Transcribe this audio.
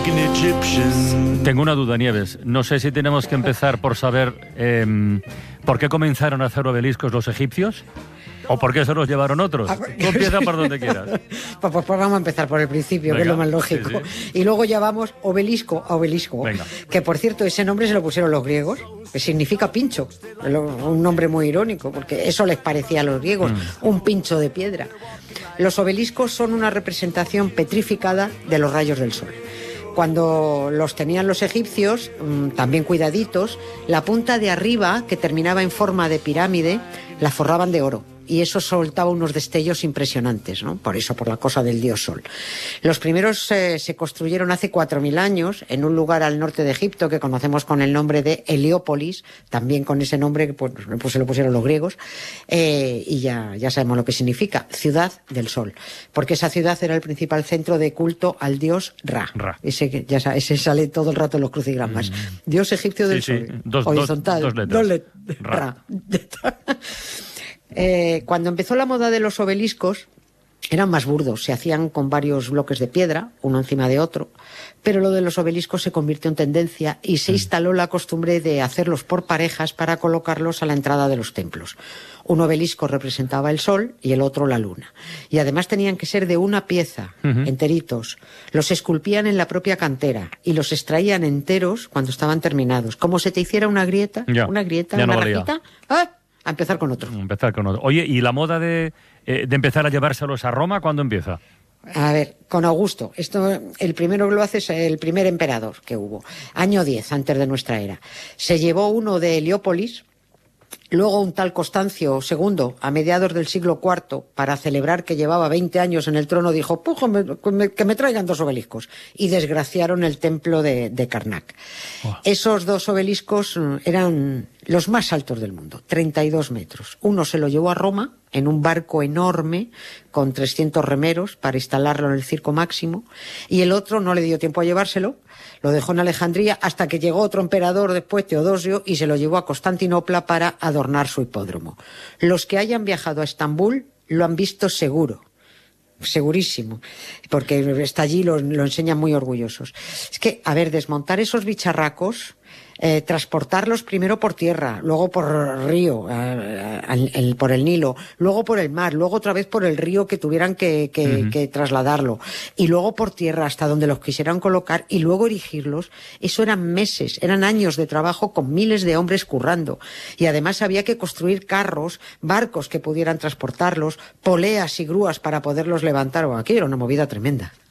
Tengo una duda, Nieves. No sé si tenemos que empezar por saber por qué comenzaron a hacer obeliscos los egipcios o por qué se los llevaron otros. Tú empieza por donde quieras. Pues vamos a empezar por el principio, venga, que es lo más lógico. Sí, sí. Y luego ya vamos obelisco a obelisco. Venga. Que por cierto, ese nombre se lo pusieron los griegos, que significa pincho. Un nombre muy irónico, porque eso les parecía a los griegos, un pincho de piedra. Los obeliscos son una representación petrificada de los rayos del sol. Cuando los tenían los egipcios, también cuidaditos, la punta de arriba, que terminaba en forma de pirámide, la forraban de oro. Y eso soltaba unos destellos impresionantes, ¿no? Por eso, por la cosa del dios Sol. Los primeros se construyeron hace 4.000 años en un lugar al norte de Egipto que conocemos con el nombre de Heliópolis, también con ese nombre que pues se lo pusieron los griegos, y ya sabemos lo que significa, ciudad del sol, porque esa ciudad era el principal centro de culto al dios Ra. Ese sale todo el rato en los crucigramas. Dios egipcio del sol. Horizontal. Dos letras. Ra. Cuando empezó la moda de los obeliscos, eran más burdos, se hacían con varios bloques de piedra, uno encima de otro, pero lo de los obeliscos se convirtió en tendencia y se instaló la costumbre de hacerlos por parejas para colocarlos a la entrada de los templos. Un obelisco representaba el sol y el otro la luna. Y además tenían que ser de una pieza, enteritos. Los esculpían en la propia cantera y los extraían enteros cuando estaban terminados. Como se te hiciera una grieta, una rajita, a empezar con otro. Oye, ¿y la moda de empezar a llevárselos a Roma cuándo empieza? A ver, con Augusto. El primero que lo hace es el primer emperador que hubo. Año 10, antes de nuestra era. Se llevó uno de Heliópolis, luego un tal Constancio II, a mediados del siglo IV, para celebrar que llevaba 20 años en el trono, dijo, que me traigan 2 obeliscos. Y desgraciaron el templo de Karnak. Wow. Esos 2 obeliscos eran los más altos del mundo, 32 metros. Uno se lo llevó a Roma en un barco enorme con 300 remeros para instalarlo en el Circo Máximo, y el otro no le dio tiempo a llevárselo, lo dejó en Alejandría hasta que llegó otro emperador después, Teodosio, y se lo llevó a Constantinopla para adornar su hipódromo. Los que hayan viajado a Estambul lo han visto seguro. Segurísimo, porque está allí, lo enseñan muy orgullosos. Es que, a ver, desmontar esos bicharracos, transportarlos primero por tierra, luego por río, por el Nilo, luego por el mar, luego otra vez por el río que tuvieran que trasladarlo, y luego por tierra hasta donde los quisieran colocar, y luego erigirlos. Eso eran meses, eran años de trabajo con miles de hombres currando. Y además había que construir carros, barcos que pudieran transportarlos, poleas y grúas para poderlos levantar. Aquí era una movida tremenda.